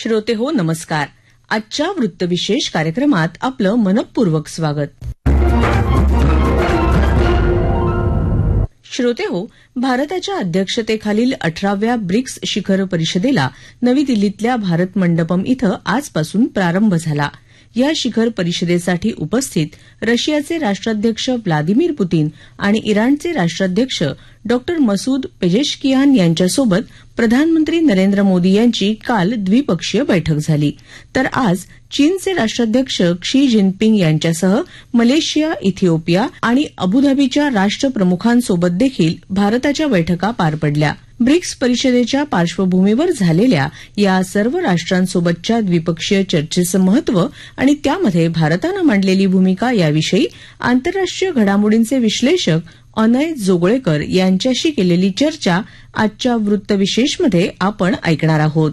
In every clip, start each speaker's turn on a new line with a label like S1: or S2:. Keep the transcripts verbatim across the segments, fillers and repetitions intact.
S1: श्रोते हो नमस्कार. आजच्या वृत्तविशेष कार्यक्रमात आपलं मनपूर्वक स्वागत. श्रोते हो, भारताच्या अध्यक्षतेखालील अठराव्या ब्रिक्स शिखर परिषदेला नवी दिल्लीतल्या भारत मंडपम इथं आजपासून प्रारंभ झाला. या शिखर परिषदेसाठी उपस्थित रशियाचे राष्ट्राध्यक्ष व्लादिमीर पुतीन आणि इराणचे राष्ट्राध्यक्ष डॉक्टर मसूद पेजेशकियान यांच्यासोबत प्रधानमंत्री नरेंद्र मोदी यांची काल द्विपक्षीय बैठक झाली. तर आज चीनचे राष्ट्राध्यक्ष क्षी जिनपिंग यांच्यासह मलेशिया, इथिओपिया आणि अबुधाबीच्या राष्ट्रप्रमुखांसोबत देखील भारताच्या बैठका पार पडल्या. ब्रिक्स परिषदेच्या पार्श्वभूमीवर झालेल्या या सर्व राष्ट्रांसोबतच्या द्विपक्षीय चर्चेचं महत्व आणि त्यामध्ये भारतानं मांडलेली भूमिका याविषयी आंतरराष्ट्रीय घडामोडींचे विश्लेषक अनय जोगळेकर यांच्याशी केलेली चर्चा आजच्या वृत्तविशेषमध्ये आपण ऐकणार आहोत.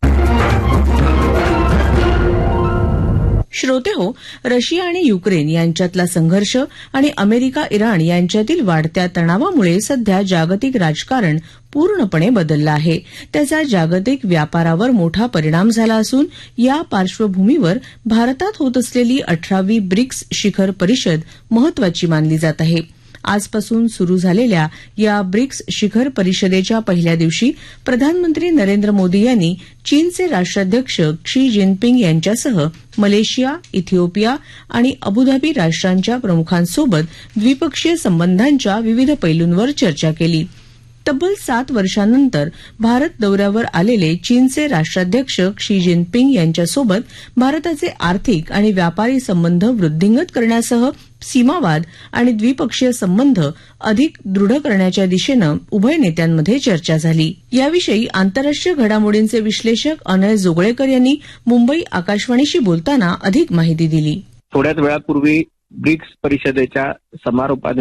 S1: श्रोते हो, रशिया आणि युक्रेन यांच्यातला संघर्ष आणि अमेरिका इराण यांच्यातील वाढत्या तणावामुळे सध्या जागतिक राजकारण पूर्णपणे बदललं आहे. त्याचा जागतिक व्यापारावर मोठा परिणाम झाला असून या पार्श्वभूमीवर भारतात होत असलेली अठरावी ब्रिक्स शिखर परिषद महत्वाची मानली जात आहे. आजपासून सुरू झालेल्या या ब्रिक्स शिखर परिषदेच्या पहिल्या दिवशी प्रधानमंत्री नरेंद्र मोदी यांनी चीनचे राष्ट्राध्यक्ष क्षी जिनपिंग यांच्यासह मलेशिया, इथिओपिया आणि अबुधाबी राष्ट्रांच्या प्रमुखांसोबत द्विपक्षीय संबंधांच्या विविध पैलूंवर चर्चा केली. तब्बल सात वर्षांनंतर भारत दौऱ्यावर आलेले चीनचे राष्ट्राध्यक्ष क्षी जिनपिंग यांच्यासोबत भारताचे आर्थिक आणि व्यापारी संबंध वृद्धिंगत करण्यासह सीमावाद आणि द्विपक्षीय संबंध अधिक दृढ करण्याच्या दिशेनं उभय नेत्यांमध्ये चर्चा झाली. याविषयी आंतरराष्ट्रीय घडामोडींचे विश्लेषक अनय जोगळेकर यांनी मुंबई आकाशवाणीशी बोलताना अधिक माहिती दिली.
S2: थोड्याच वेळापूर्वी ब्रिक्स परिषदेच्या समारोपात